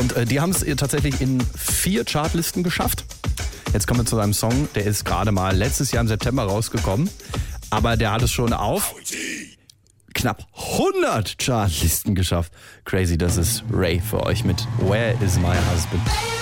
Und die haben es tatsächlich in 4 Chartlisten geschafft. Jetzt kommen wir zu einem Song, der ist gerade mal letztes Jahr im September rausgekommen. Aber der hat es schon auf knapp 100 Chartlisten geschafft. Crazy, das ist Ray für euch mit Where is my husband?